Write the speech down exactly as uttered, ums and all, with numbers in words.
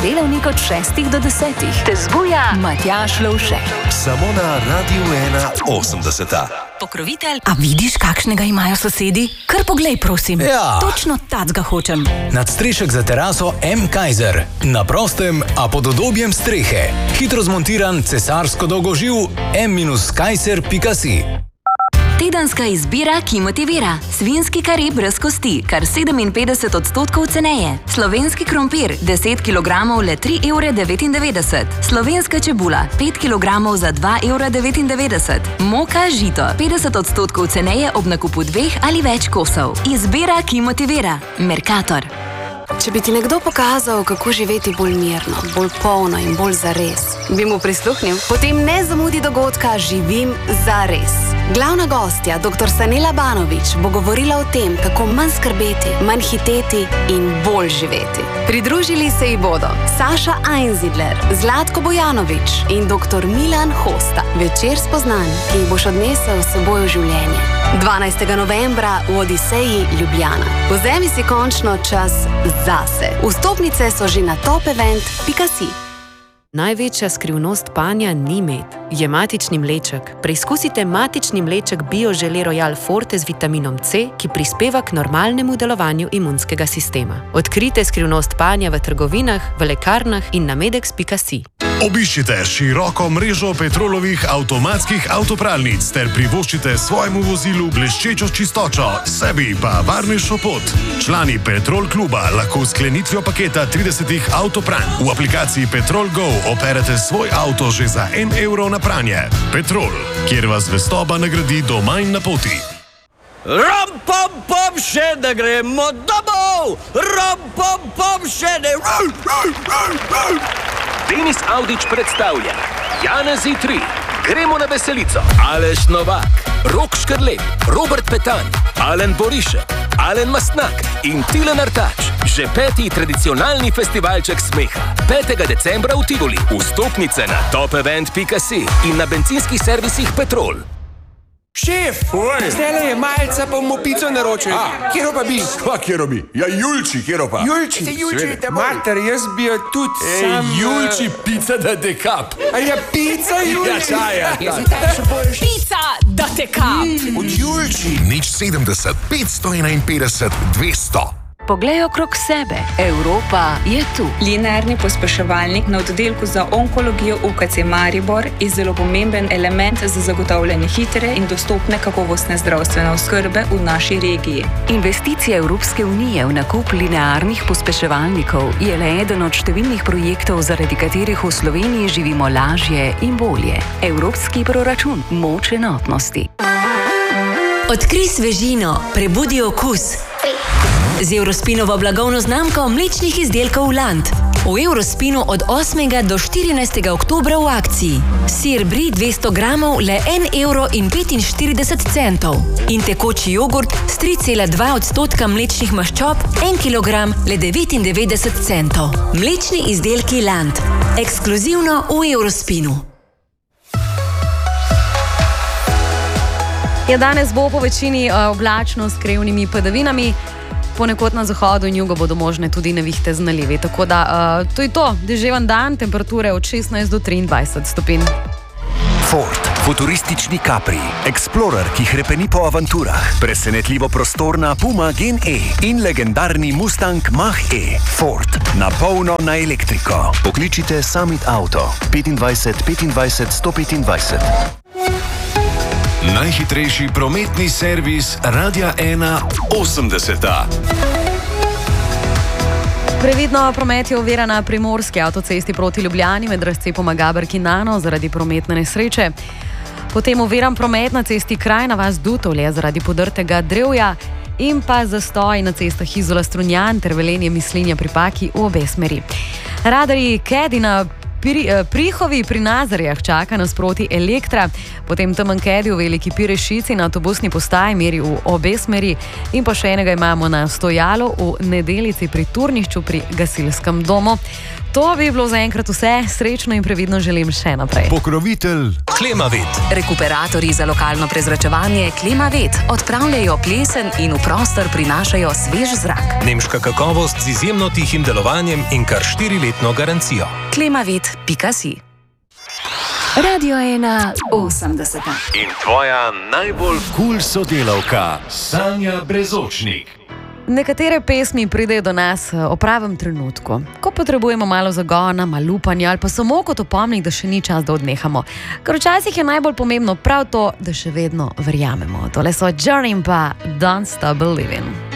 delavnik od šestih do desetih. Te zbuja Matjaž Lovše. Samo na Radiu ena osemdeseta. Pokrovitelj. A vidiš, kakšnega imajo sosedi? Kar poglej, prosim. Ja. Točno tacga hočem. Nadstrešek za teraso M. Kaiser. Na prostem, a pod udobjem strehe. Hitro zmontiran cesarsko dolgoživ M Kaiser pika si. Tedenska izbira, ki motivira. Svinjski kari brez kosti, kar sedeminpetdeset odstotkov ceneje. Slovenski krompir, deset kilogramov le tri evre devetindevetdeset. Slovenska čebula, pet kilogramov za dva evra devetindevetdeset. Moka žito, petdeset odstotkov ceneje ob nakupu dveh ali več kosov. Izbira, ki motivira. Mercator. Če bi ti nekdo pokazal, kako živeti bolj mirno, bolj polno in bolj zares, bi mu prisluhnil? Potem ne zamudi dogodka Živim zares. Glavna gostja, doktor Sanela Banović, bo govorila o tem, kako manj skrbeti, manj hiteti in bolj živeti. Pridružili se ji bodo Saša Einzidler, Zlatko Bojanović in doktor Milan Hosta. Večer spoznanj, ki jih boš odnesel s seboj v življenje. dvanajstega novembra v Odiseji Ljubljana. Vzemi si končno čas zase. Vstopnice so že na top event pika si. Največja skrivnost panja ni med, je matični mleček. Preizkusite matični mleček Bio-Gelée Royal Forte z vitaminom C, ki prispeva k normalnemu delovanju imunskega sistema. Odkrite skrivnost panja v trgovinah, v lekarnah in na medex pika si. Obiščite široko mrežo Petrolovih avtomatskih avtopralnic ter privoščite svojemu vozilu bleščečo čistočo, sebi pa varnejšo pot. Člani Petrol kluba lahko s sklenitvijo paketa tridesetih avtopranj v aplikaciji Petrol Go operete svoj avto že za en evro na pranje. Petrol, kjer vas zvestoba nagradi doma in na poti. Rom, pom, pom, še ne gremo domov! Rom, pom, pom, še ne... Denis Avdić predstavlja Janezi tri, Gremo na veselico, Aleš Novak, Rok Škrlep, Robert Petan, Alen Borišek, Alen Mastnak in Tilen Artač. Že peti tradicionalni festivalček smeha. petega decembra v Tivoli. Vstopnice na top event pika si in na bencinskih servisih Petrol. Šef, zdajle je malca, pa bomo pico naročili. Kjero pa bi? Kva kjero bi? Ja, Julči, kjero pa? Julči, Julči, te mater, jaz bi jo tudi Ej, sam... Julči, pica da te kap. A ja, pica, Julči? Ja, čaja. Pica, da te kap. Od Julči. Nič sedemdeset, petsto enainpetdeset, dvesto. Poglej okrog sebe. Evropa je tu. Linearni pospeševalnik na oddelku za onkologijo U K C Maribor je zelo pomemben element za zagotavljanje hitre in dostopne kakovostne zdravstvene oskrbe v naši regiji. Investicija Evropske unije v nakup linearnih pospeševalnikov je le eden od številnih projektov, zaradi katerih v Sloveniji živimo lažje in bolje. Evropski proračun, moč enotnosti. Odkrij svežino, prebudi okus. Z Eurospinovo blagovno znamko mlečnih izdelkov Land. V Eurospinu od osmega do štirinajstega oktobra v akciji. Sir brie dvesto gramov le en evro in petinštirideset centov. In tekoči jogurt s tri cela dva odstotka mlečnih maščob, en kilogram le devetindevetdeset centov. Mlečni izdelki Land. Ekskluzivno v Eurospinu. Ja, danes bo po večini oblačno s krevnimi padavinami. Ponekod na zahodu in jugu bodo možne tudi nevihte z nalivi. Tako da, uh, to je to. Deževan dan, temperature od šestnajst do triindvajset stopinj. Ford, futuristični Capri, Explorer, ki hrepeni po avanturah, presenetljivo prostorna Puma Gen E in legendarni Mustang Mach-E. Ford, na polno na elektriko. Pokličite Summit Auto, petindvajset petindvajset sto petindvajset. Najhitrejši prometni servis Radia ena osemdeseta. Previdno, promet je ovira na primorski avtocesti proti Ljubljani med razcepoma Gaber-Kinano zaradi prometne nesreče. Potem oviran promet na cesti Krajna vas-Dutovlje zaradi podrtega drevja in pa zastoj na cestah Izola-Strunjan ter Velenje Mislinja pri Paki v obe smeri. Radarji Kedina pri, uh, Prihovi pri Nazarjah čaka nasproti Elektra, potem Temenkedi v Veliki Pirešici na avtobusni postaji meri v obe smeri in pa še enega imamo na Stojalu v Nedelici pri Turnišču pri gasilskem domu. To bi bilo zaenkrat vse, srečno in previdno želim še naprej. Pokrovitelj Klimavet. Rekuperatorji za lokalno prezračevanje Klimavet odpravljajo plesen in v prostor prinašajo svež zrak. Nemška kakovost z izjemno tihim delovanjem in kar štiriletno garancijo. klimavet pika si. Radio ena osemdeseta. In tvoja najbolj kul sodelavka Sanja Brezočnik. Nekatere pesmi pridejo do nas o pravem trenutku, ko potrebujemo malo zagona, malo upanja ali pa samo kot opomnik, da še ni čas, da odnehamo. Ker včasih je najbolj pomembno prav to, da še vedno verjamemo. Tole so Journey in pa Don't Stop Believing.